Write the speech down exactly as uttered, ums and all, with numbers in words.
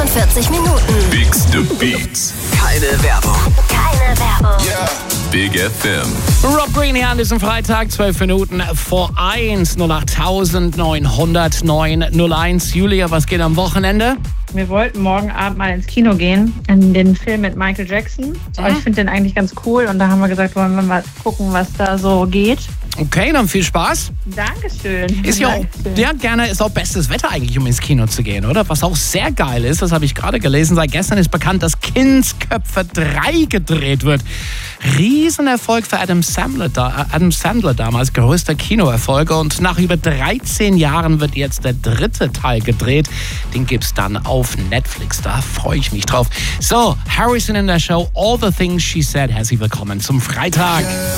fünfundvierzig Minuten. Biggs the Beats. Keine Werbung. Keine Werbung. Yeah. Big F M. Rob Green hier an diesem Freitag, zwölf Minuten vor eins, null acht neun null neun null eins. Julia, was geht am Wochenende? Wir wollten morgen Abend mal ins Kino gehen, in den Film mit Michael Jackson. Mhm. Ich finde den eigentlich ganz cool und da haben wir gesagt, wollen wir mal gucken, was da so geht. Okay, dann viel Spaß. Dankeschön. Ist ja, auch, Dankeschön. ja gerne, ist auch bestes Wetter eigentlich, um ins Kino zu gehen, oder? Was auch sehr geil ist, das habe ich gerade gelesen, seit gestern ist bekannt, dass Kindsköpfe drei gedreht wird. Riesenerfolg für Adam Sandler, da, Adam Sandler damals, größter Kinoerfolg. Und nach über dreizehn Jahren wird jetzt der dritte Teil gedreht. Den gibt's dann auf Netflix. Da freue ich mich drauf. So, Harrison in der Show, All the Things She Said. Herzlich willkommen zum Freitag.